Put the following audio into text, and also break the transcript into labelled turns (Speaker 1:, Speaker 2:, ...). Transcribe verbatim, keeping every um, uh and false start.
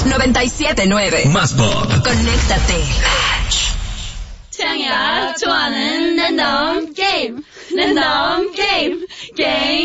Speaker 1: noventa y siete punto nueve.
Speaker 2: Más pop.
Speaker 1: Conéctate.
Speaker 3: 태양이가 좋아하는 랜덤 게임. 랜덤 게임. 게임.